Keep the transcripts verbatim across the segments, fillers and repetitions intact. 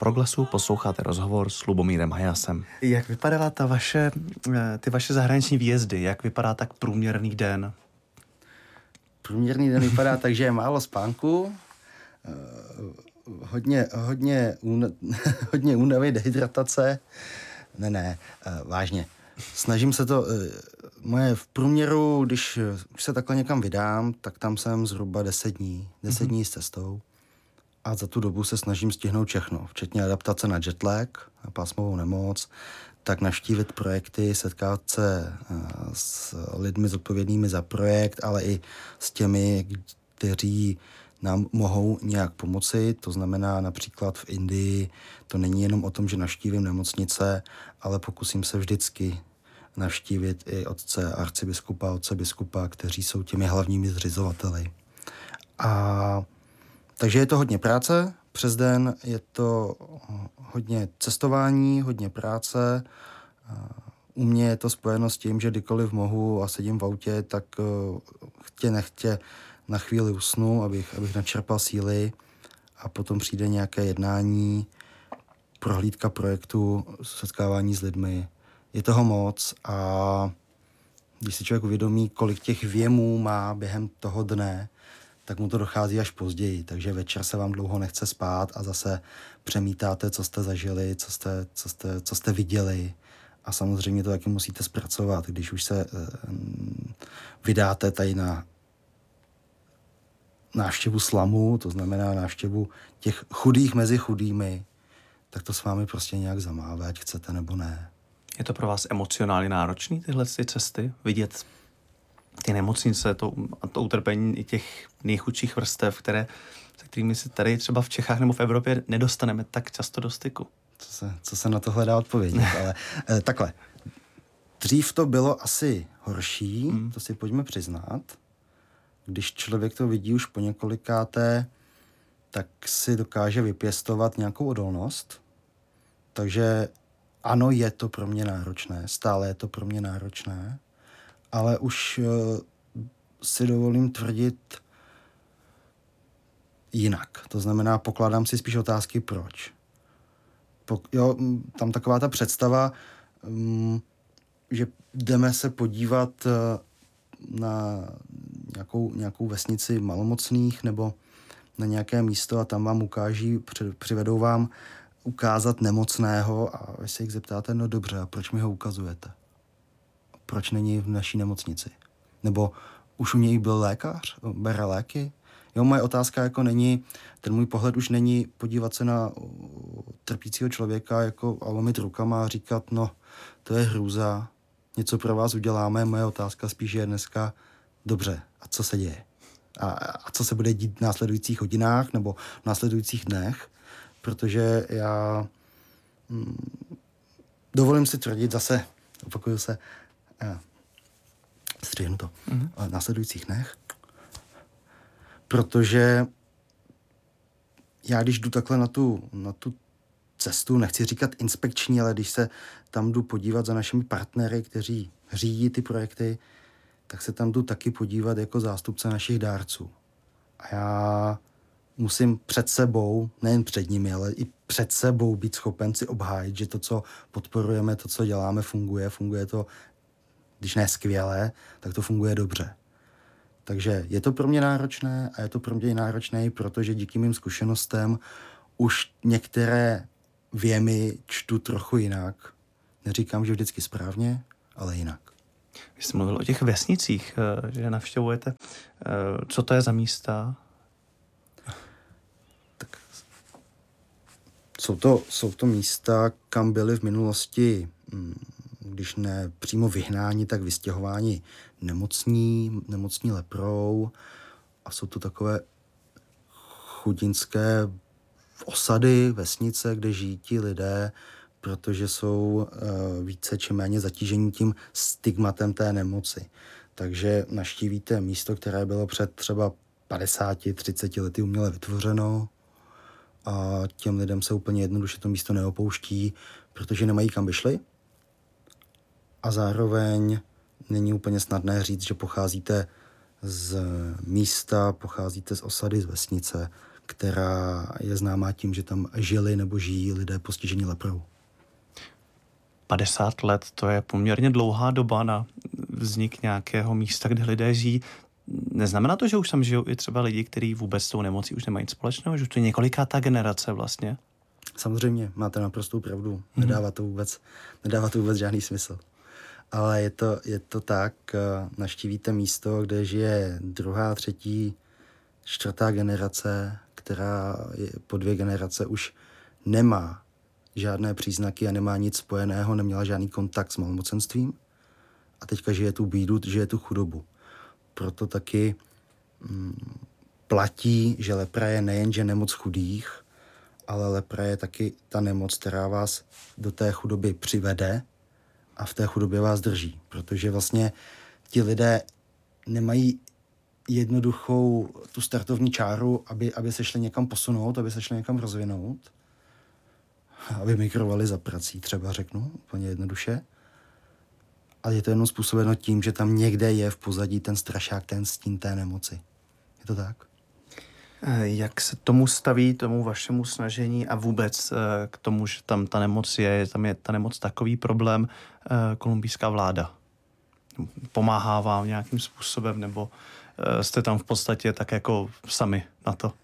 Proglasu posloucháte rozhovor s Lubomírem Hajasem. Jak vypadala ta vaše, ty vaše zahraniční výjezdy? Jak vypadá tak průměrný den? Průměrný den vypadá tak, že je málo spánku, hodně, hodně, hodně únavy, dehydratace. Ne, ne, vážně. Snažím se to, moje v průměru, když už se takhle někam vydám, tak tam jsem zhruba deset dní, deset mm-hmm. dní s cestou. A za tu dobu se snažím stihnout všechno, včetně adaptace na jetlag, na pásmovou nemoc, tak navštívit projekty, setkat se s lidmi zodpovědnými za projekt, ale i s těmi, kteří nám mohou nějak pomoci. To znamená například v Indii, to není jenom o tom, že navštívím nemocnice, ale pokusím se vždycky navštívit i otce arcibiskupa, otce biskupa, kteří jsou těmi hlavními zřizovateli. A takže je to hodně práce, přes den je to hodně cestování, hodně práce. U mě je to spojeno s tím, že kdykoliv mohu a sedím v autě, tak chtě nechtě na chvíli usnu, abych, abych načerpal síly a potom přijde nějaké jednání, prohlídka projektu, setkávání s lidmi. Je toho moc a když si člověk uvědomí, kolik těch věmů má během toho dne, tak mu to dochází až později, takže večer se vám dlouho nechce spát a zase přemítáte, co jste zažili, co jste, co jste, co jste viděli a samozřejmě to taky musíte zpracovat, když už se eh, vydáte tady na návštěvu slamu, to znamená návštěvu těch chudých mezi chudými, tak to s vámi prostě nějak zamává, ať chcete nebo ne. Je to pro vás emocionálně náročný tyhle ty cesty? Vidět ty nemocnice, to, to utrpení i těch nejchudších vrstev, které, se kterými se tady třeba v Čechách nebo v Evropě nedostaneme tak často do styku. Co se, co se na to hledá odpovědět, ale eh, takhle. Dřív to bylo asi horší, hmm. to si pojďme přiznat. Když člověk to vidí už po několikáté, tak si dokáže vypěstovat nějakou odolnost. Takže ano, je to pro mě náročné, stále je to pro mě náročné, ale už uh, si dovolím tvrdit jinak. To znamená, pokládám si spíš otázky, proč. Pok- jo, tam taková ta představa, um, že jdeme se podívat uh, na nějakou, nějakou vesnici malomocných nebo na nějaké místo a tam vám ukáží, při, přivedou vám ukázat nemocného a vy se jich zeptáte, no dobře, a proč mi ho ukazujete? Proč není v naší nemocnici? Nebo už u něj byl lékař? Bere léky? Jo, moje otázka jako není, ten můj pohled už není podívat se na trpícího člověka jako a lomit rukama a říkat, no, to je hrůza, něco pro vás uděláme. Moje otázka spíš je dneska, dobře, a co se děje? A, a co se bude dít v následujících hodinách nebo v následujících dnech? Protože já hm, dovolím si tvrdit zase, opakuju se, eh, střihnu to, mm-hmm. v následujících dnech, protože já když jdu takhle na tu, na tu cestu, nechci říkat inspekční, ale když se tam jdu podívat za našimi partnery, kteří řídí ty projekty, tak se tam jdu taky podívat jako zástupce našich dárců. A já musím před sebou, nejen před nimi, ale i před sebou být schopen si obhájit, že to, co podporujeme, to, co děláme, funguje. Funguje to, když ne skvěle, tak to funguje dobře. Takže je to pro mě náročné a je to pro mě náročné, protože díky mým zkušenostem už některé věmy čtu trochu jinak. Neříkám, že vždycky správně, ale jinak. Vy jste mluvil o těch vesnicích, že navštěvujete. Co to je za místa? Tak jsou to, jsou to místa, kam byly v minulosti, když ne přímo vyhnáni, tak vystěhováni nemocní, nemocní leprou. A jsou to takové chudinské osady, vesnice, kde žijí ti lidé, protože jsou uh, více či méně zatížení tím stigmatem té nemoci. Takže navštívíte místo, které bylo před třeba padesáti třiceti lety uměle vytvořeno a těm lidem se úplně jednoduše to místo neopouští, protože nemají kam by šli. A zároveň není úplně snadné říct, že pocházíte z místa, pocházíte z osady, z vesnice, která je známá tím, že tam žili nebo žijí lidé postižení leprou. padesát let, to je poměrně dlouhá doba na vznik nějakého místa, kde lidé žijí. Neznamená to, že už tam žijou i třeba lidi, kteří vůbec s tou nemocí už nemají nic společného, že už to je několikátá generace vlastně? Samozřejmě, máte naprostou pravdu. Nedává to vůbec, nedává to vůbec žádný smysl. Ale je to, je to tak, navštívíte místo, kde žije druhá, třetí, čtvrtá generace, která je po dvě generace už nemá žádné příznaky a nemá nic spojeného, neměla žádný kontakt s malomocenstvím a teďka žije tu bídu, žije tu chudobu. Proto taky mm, platí, že lepra je nejenže nemoc chudých, ale lepra je taky ta nemoc, která vás do té chudoby přivede a v té chudobě vás drží. Protože vlastně ti lidé nemají jednoduchou tu startovní čáru, aby, aby se šli někam posunout, aby se šli někam rozvinout, aby migrovali za prací, třeba řeknu, úplně jednoduše. A je to jenom způsobeno tím, že tam někde je v pozadí ten strašák, ten stín té nemoci. Je to tak? Jak se tomu staví, tomu vašemu snažení a vůbec k tomu, že tam ta nemoc je, tam je ta nemoc takový problém, kolumbijská vláda? Pomáhá vám nějakým způsobem, nebo jste tam v podstatě tak jako sami na to?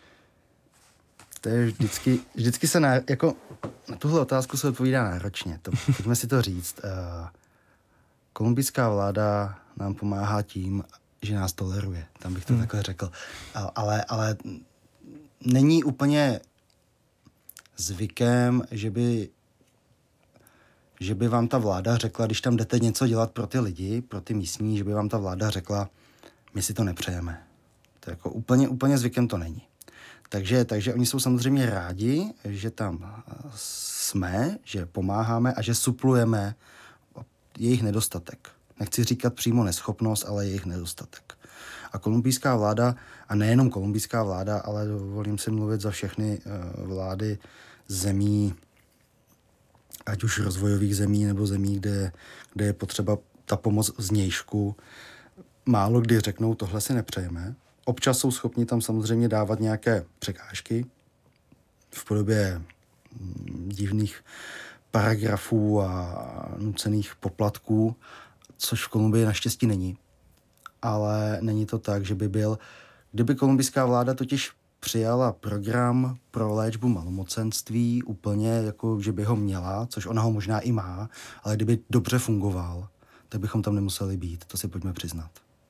To je vždycky, vždycky se na, jako, na tuhle otázku se odpovídá náročně. To, pojďme si to říct. Uh, kolumbijská vláda nám pomáhá tím, že nás toleruje. Tam bych to hmm. takhle řekl. Ale, ale není úplně zvykem, že by, že by vám ta vláda řekla, když tam jdete něco dělat pro ty lidi, pro ty místní, že by vám ta vláda řekla, my si to nepřejeme. To jako úplně, úplně zvykem to není. Takže, takže oni jsou samozřejmě rádi, že tam jsme, že pomáháme a že suplujeme jejich nedostatek. Nechci říkat přímo neschopnost, ale jejich nedostatek. A kolumbijská vláda, a nejenom kolumbijská vláda, ale dovolím si mluvit za všechny vlády zemí, ať už rozvojových zemí, nebo zemí, kde, kde je potřeba ta pomoc zvnějšku, málo kdy řeknou, tohle si nepřejeme. Občas jsou schopni tam samozřejmě dávat nějaké překážky v podobě divných paragrafů a nucených poplatků, což v Kolumbii naštěstí není. Ale není to tak, že by byl... Kdyby kolumbijská vláda totiž přijala program pro léčbu malomocenství úplně, jako že by ho měla, což ona ho možná i má, ale kdyby dobře fungoval, tak bychom tam nemuseli být. To si pojďme přiznat.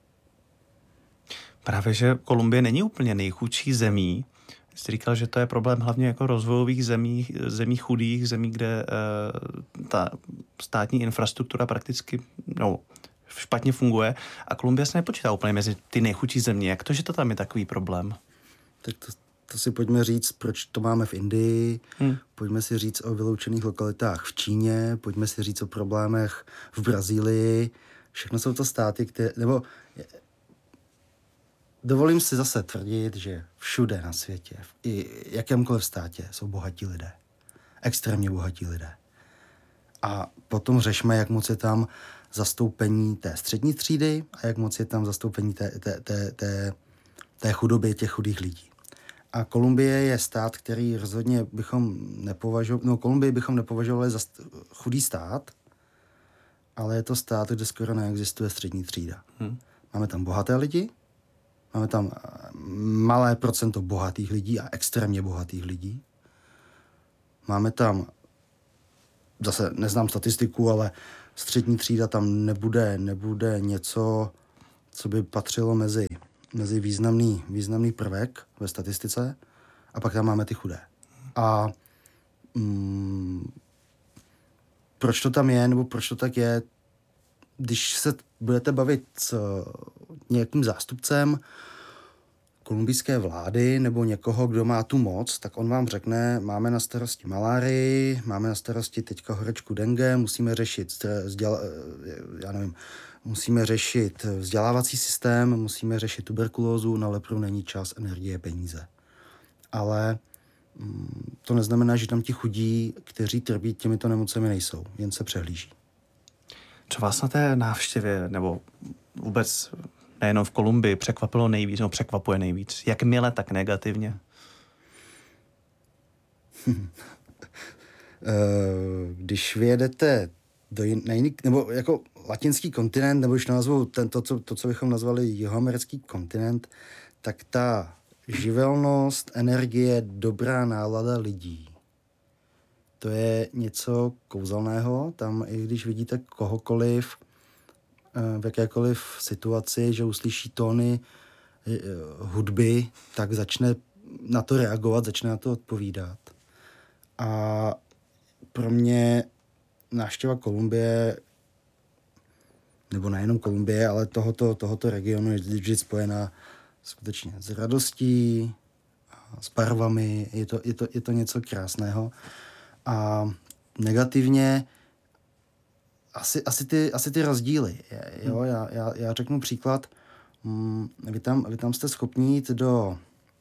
Právě, že Kolumbie není úplně nejchudší zemí. Jste říkal, že to je problém hlavně jako rozvojových zemí, zemí chudých, zemí, kde uh, ta státní infrastruktura prakticky no, špatně funguje. A Kolumbie se nepočítá úplně mezi ty nejchudší země. Jak to, že to tam je takový problém? Tak to, to si pojďme říct, proč to máme v Indii, hmm. pojďme si říct o vyloučených lokalitách v Číně, pojďme si říct o problémech v Brazílii. Všechno jsou to státy, které... Nebo, dovolím si zase tvrdit, že všude na světě, v i jakémkoliv státě jsou bohatí lidé. Extrémně bohatí lidé. A potom řešme, jak moc je tam zastoupení té střední třídy a jak moc je tam zastoupení té, té, té, té, té chudoby těch chudých lidí. A Kolumbie je stát, který rozhodně bychom nepovažovali, no Kolumbii bychom nepovažovali za st- chudý stát, ale je to stát, kde skoro neexistuje střední třída. Hmm. Máme tam bohaté lidi, máme tam malé procento bohatých lidí a extrémně bohatých lidí. Máme tam, zase neznám statistiku, ale střední třída tam nebude, nebude něco, co by patřilo mezi, mezi významný, významný prvek ve statistice. A pak tam máme ty chudé. A mm, proč to tam je, nebo proč to tak je, když se budete bavit s nějakým zástupcem kolumbijské vlády nebo někoho, kdo má tu moc, tak on vám řekne, máme na starosti malárii, máme na starosti teďka horečku dengue, musíme řešit, vzděla, já nevím, musíme řešit vzdělávací systém, musíme řešit tuberkulózu, na lepru není čas, energie, peníze. Ale mm, to neznamená, že tam ti chudí, kteří trpí těmito nemocemi, nejsou, jen se přehlíží. Co vás na té návštěvě, nebo vůbec nejenom v Kolumbii, překvapilo nejvíc, nebo překvapuje nejvíc? Jak mile, tak negativně? Když vyjedete do jin, na jiný, nebo jako latinský kontinent, nebo když nazvu ten, to, co, to, co bychom nazvali jihoamerický kontinent, tak ta živelnost, energie, dobrá nálada lidí, to je něco kouzelného. Tam i když vidíte kohokoliv v jakékoliv situaci, že uslyší tóny hudby, tak začne na to reagovat, začne na to odpovídat. A pro mě návštěva Kolumbie, nebo nejenom Kolumbie, ale tohoto, tohoto regionu je vždy spojená skutečně s radostí, s barvami, je to, je to, je to něco krásného. A negativně asi, asi, ty, asi ty rozdíly. Jo, já, já, já řeknu příklad. Vy tam, vy tam jste schopni jít do,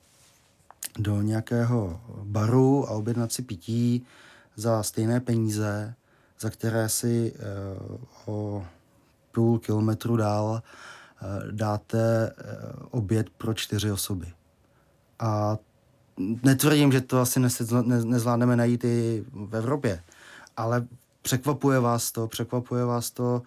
do nějakého baru a objednat si pití za stejné peníze, za které si uh, o půl kilometru dál uh, dáte uh, oběd pro čtyři osoby. A netvrdím, že to asi nezl- ne, nezvládneme najít i v Evropě, ale překvapuje vás to, překvapuje vás to.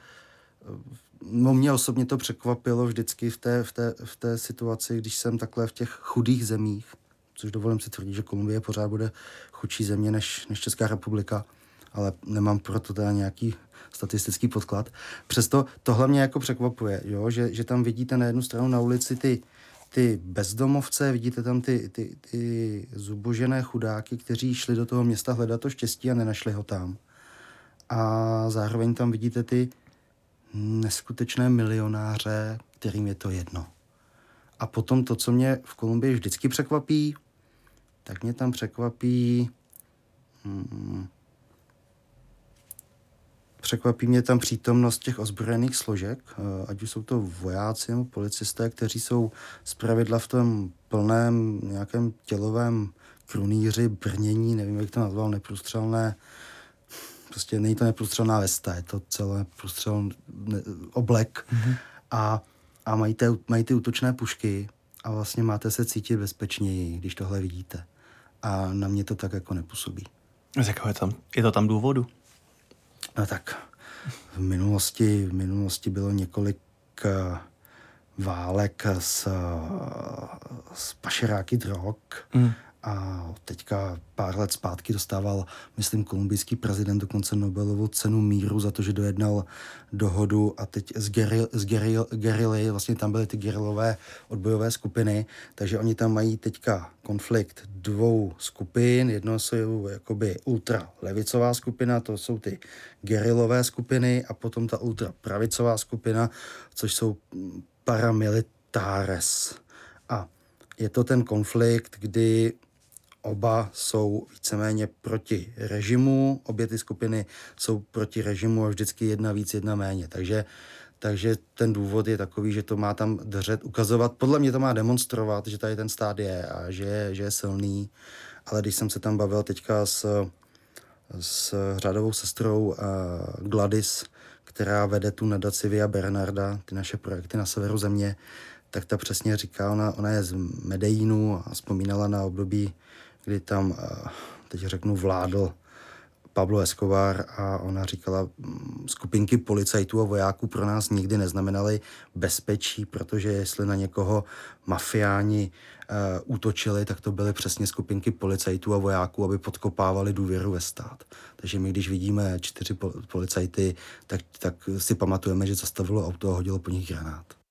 No, mě osobně to překvapilo vždycky v té, v, té, v té situaci, když jsem takhle v těch chudých zemích, což dovolím si tvrdit, že Kolumbie pořád bude chudší země než, než Česká republika, ale nemám proto teda nějaký statistický podklad. Přesto tohle mě jako překvapuje, jo? Že, že tam vidíte na jednu stranu na ulici ty, ty bezdomovce, vidíte tam ty, ty, ty zubožené chudáky, kteří šli do toho města hledat to štěstí a nenašli ho tam. A zároveň tam vidíte ty neskutečné milionáře, kterým je to jedno. A potom to, co mě v Kolumbii vždycky překvapí, tak mě tam překvapí... Hmm, překvapí mě tam přítomnost těch ozbrojených složek, ať už jsou to vojáci nebo policisté, kteří jsou zpravidla v tom plném nějakém tělovém krunýři, brnění, nevím, jak to nazval, neprůstřelné. Prostě není to neprůstřelná vesta, je to celé průstřelný oblek. Mm-hmm. A, a mají, te, mají ty útočné pušky a vlastně máte se cítit bezpečněji, když tohle vidíte. A na mě to tak jako nepůsobí. Z jakého je, tam, je to tam důvodu? No tak v minulosti, v minulosti bylo několik uh, válek s, uh, s pašeráky drog. Mm. A teďka pár let zpátky dostával, myslím, kolumbijský prezident dokonce Nobelovu cenu míru za to, že dojednal dohodu a teď z, geril, z geril, gerily, vlastně tam byly ty gerilové odbojové skupiny, takže oni tam mají teďka konflikt dvou skupin, jedno jsou jakoby ultralevicová skupina, to jsou ty gerilové skupiny a potom ta ultrapravicová skupina, což jsou paramilitares. A je to ten konflikt, kdy oba jsou víceméně proti režimu, obě ty skupiny jsou proti režimu a vždycky jedna víc, jedna méně. Takže, takže ten důvod je takový, že to má tam držet, ukazovat, podle mě to má demonstrovat, že tady ten stát je a že je, že je silný. Ale když jsem se tam bavil teďka s, s řádovou sestrou uh, Gladys, která vede tu nadaci Via Bernarda, ty naše projekty na severu země, tak ta přesně říká, ona, ona je z Medellínu a vzpomínala na období, kdy tam, teď řeknu, vládl Pablo Escobar a ona říkala, skupinky policajtů a vojáků pro nás nikdy neznamenaly bezpečí, protože jestli na někoho mafiáni uh, útočili, tak to byly přesně skupinky policajtů a vojáků, aby podkopávali důvěru ve stát. Takže my, když vidíme čtyři policajty, tak, tak si pamatujeme, že zastavilo auto a hodilo po nich granát.